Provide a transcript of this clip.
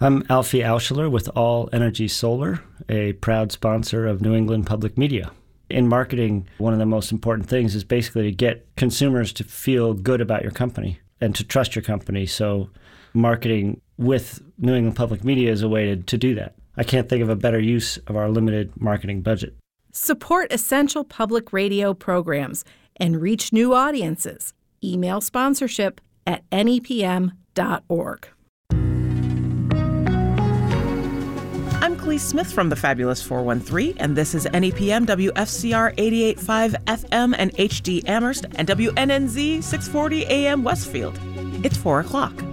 I'm Alfie Auscheler with All Energy Solar, a proud sponsor of New England Public Media. In marketing, one of the most important things is basically to get consumers to feel good about your company and to trust your company. So marketing with New England Public Media is a way to do that. I can't think of a better use of our limited marketing budget. Support essential public radio programs and reach new audiences. Email sponsorship at nepm.org. I'm Clee Smith from the Fabulous 413, and this is NEPM WFCR 88.5 FM and HD Amherst and WNNZ 640 AM Westfield. It's 4 o'clock.